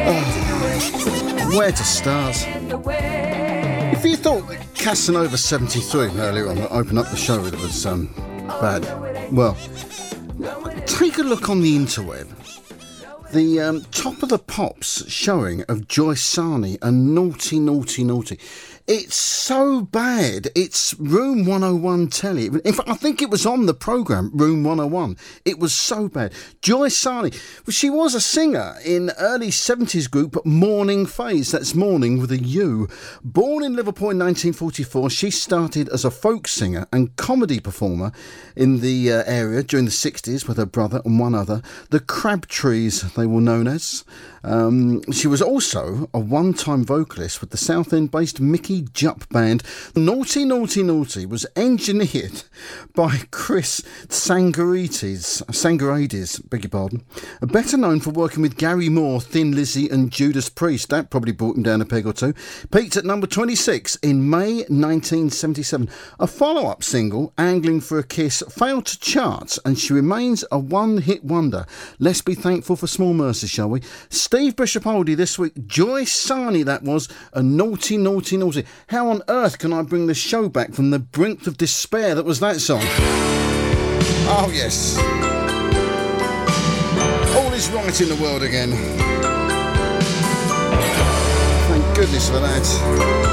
Where to start? If you thought that Casanova 73 earlier on that opened up the show that was bad, well, take a look on the interweb. The Top of the Pops showing of Joyce Sarney and Naughty, Naughty, Naughty. It's so bad. It's Room 101 telly. In fact, I think it was on the programme, Room 101. It was so bad. Joyce Sarney, well, she was a singer in early 70s group Morning Phase. That's morning with a U. Born in Liverpool in 1944, she started as a folk singer and comedy performer in the area during the 60s with her brother and one other, the Crabtrees, they were known as. She was also a one-time vocalist with the South End-based Mickey Jupp band. Naughty, Naughty, Naughty was engineered by Chris Tsangarides, beg your pardon, better known for working with Gary Moore, Thin Lizzy and Judas Priest. That probably brought him down a peg or two. Peaked at number 26 in May 1977. A follow-up single, Angling for a Kiss, failed to chart, and she remains a one-hit wonder. Let's be thankful for small mercy, shall we? Steve Bishop Oldie this week, Joyce Sarney that was, a Naughty, Naughty, Naughty. How on earth can I bring the show back from the brink of despair that was that song? Oh yes. All is right in the world again. Thank goodness for that.